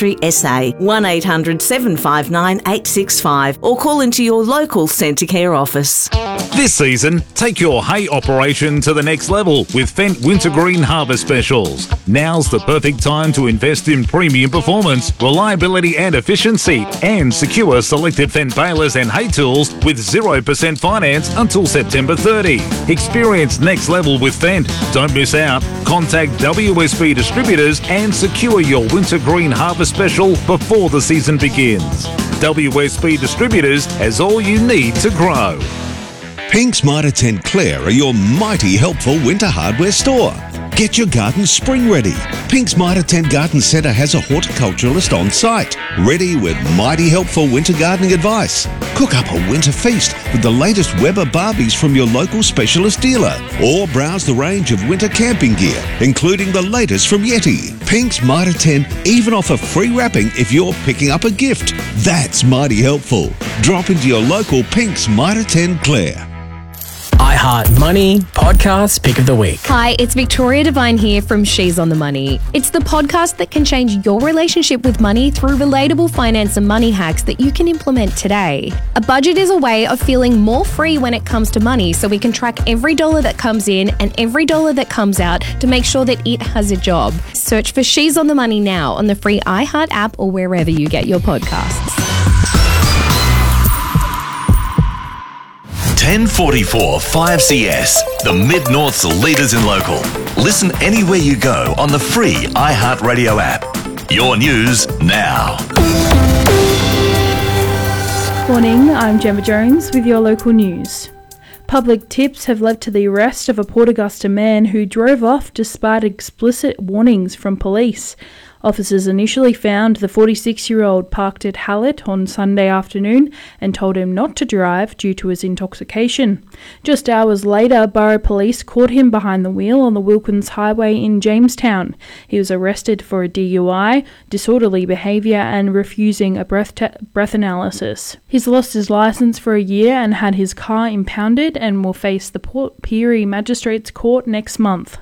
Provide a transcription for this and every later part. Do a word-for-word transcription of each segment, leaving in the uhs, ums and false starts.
Country S A, one eight hundred seven five nine eight six five, or call into your local Centacare office. This season, take your hay operation to the next level with Fendt Wintergreen Harvest Specials. Now's the perfect time to invest in premium performance, reliability and efficiency, and secure selected Fendt balers and hay tools with zero percent finance until September thirtieth. Experience next level with Fendt. Don't miss out. Contact W S B Distributors and secure your Wintergreen Harvest Special before the season begins. W S B Distributors has all you need to grow. Pink's Mitre ten Clare are your mighty helpful winter hardware store. Get your garden spring ready. Pink's Mitre ten Garden Centre has a horticulturalist on site, ready with mighty helpful winter gardening advice. Cook up a winter feast with the latest Weber Barbies from your local specialist dealer, or browse the range of winter camping gear, including the latest from Yeti. Pink's Mitre ten even offer free wrapping if you're picking up a gift. That's mighty helpful. Drop into your local Pink's Mitre ten Clare. iHeart Money Podcast Pick of the Week. Hi, it's Victoria Devine here from She's on the Money. It's the podcast that can change your relationship with money through relatable finance and money hacks that you can implement today. A budget is a way of feeling more free when it comes to money, so we can track every dollar that comes in and every dollar that comes out to make sure that it has a job. Search for She's on the Money now on the free iHeart app or wherever you get your podcasts. ten forty-four five C S, the Mid-North's leaders in local. Listen anywhere you go on the free iHeartRadio app. Your news now. Morning, I'm Gemma Jones with your local news. Public tips have led to the arrest of a Port Augusta man who drove off despite explicit warnings from police. Officers initially found the forty-six-year-old parked at Hallett on Sunday afternoon and told him not to drive due to his intoxication. Just hours later, Borough Police caught him behind the wheel on the Wilkins Highway in Jamestown. He was arrested for a D U I, disorderly behaviour and refusing a breath, te- breath analysis. He's lost his licence for a year and had his car impounded and will face the Port Pirie Magistrates Court next month.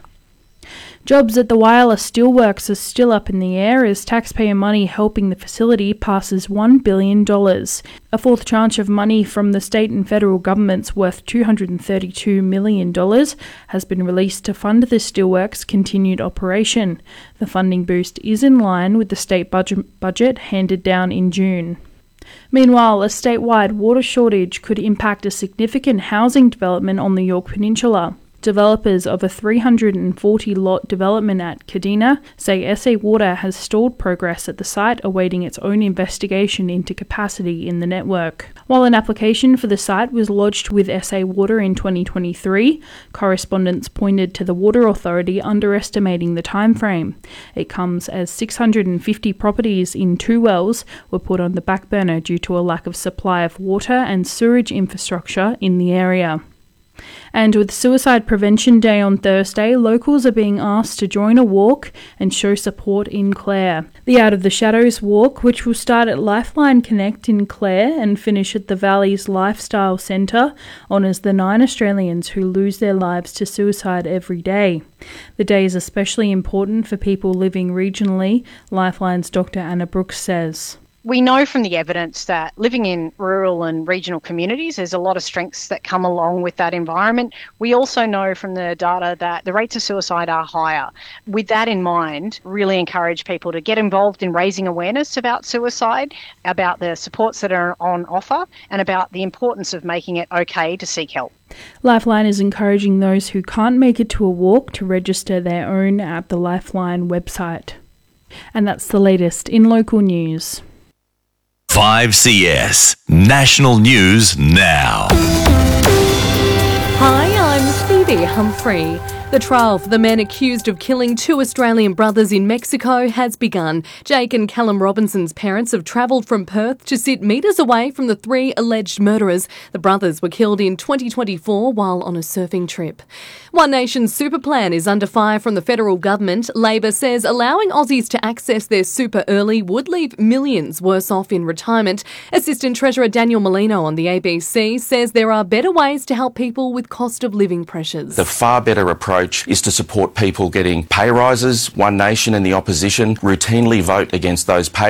Jobs at the Wireless Steelworks are still up in the air as taxpayer money helping the facility passes one billion dollars. A fourth tranche of money from the state and federal governments worth two hundred thirty-two million dollars has been released to fund the steelworks' continued operation. The funding boost is in line with the state budget, budget handed down in June. Meanwhile, a statewide water shortage could impact a significant housing development on the Yorke Peninsula. Developers of a three hundred forty lot development at Kadina say S A Water has stalled progress at the site, awaiting its own investigation into capacity in the network. While an application for the site was lodged with S A Water in twenty twenty-three, correspondents pointed to the Water Authority underestimating the timeframe. It comes as six hundred fifty properties in two wells were put on the back burner due to a lack of supply of water and sewage infrastructure in the area. And with Suicide Prevention Day on Thursday, locals are being asked to join a walk and show support in Clare. The Out of the Shadows walk, which will start at Lifeline Connect in Clare and finish at the Valley's Lifestyle Centre, honours the nine Australians who lose their lives to suicide every day. The day is especially important for people living regionally, Lifeline's Doctor Anna Brooks says. We know from the evidence that living in rural and regional communities, there's a lot of strengths that come along with that environment. We also know from the data that the rates of suicide are higher. With that in mind, really encourage people to get involved in raising awareness about suicide, about the supports that are on offer, and about the importance of making it okay to seek help. Lifeline is encouraging those who can't make it to a walk to register their own at the Lifeline website. And that's the latest in local news. five C S National News Now. Hi, I'm Phoebe Humphrey. The trial for the men accused of killing two Australian brothers in Mexico has begun. Jake and Callum Robinson's parents have travelled from Perth to sit metres away from the three alleged murderers. The brothers were killed in twenty twenty-four while on a surfing trip. One Nation's super plan is under fire from the federal government. Labor says allowing Aussies to access their super early would leave millions worse off in retirement. Assistant Treasurer Daniel Molino on the A B C says there are better ways to help people with cost of living pressures. The far better approach is to support people getting pay rises. One Nation and the opposition routinely vote against those pay